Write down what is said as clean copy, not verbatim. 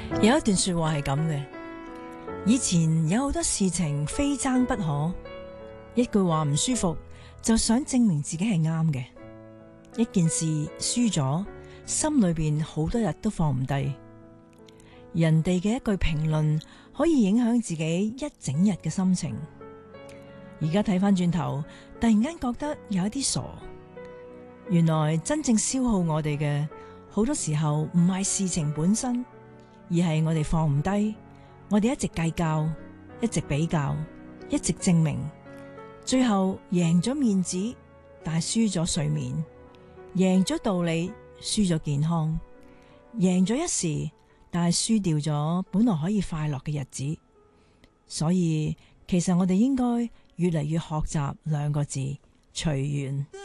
有一段說話係咁嘅，以前有好多事情非爭不可，一句話唔舒服就想證明自己係啱嘅，一件事輸咗，心裏邊好多日都放唔低，人哋嘅一句評論可以影響自己一整日嘅心情。而家睇翻轉頭，突然間覺得有一啲傻，原來真正消耗我哋嘅好多時候唔係事情本身，而係我哋放唔低，我哋一直計較，一直比較，一直證明，最後贏咗面子，但係輸咗睡眠；贏咗道理，輸咗健康；贏咗一時，但係輸掉咗本來可以快樂嘅日子。所以其實我哋應該越嚟越學習兩個字：隨緣。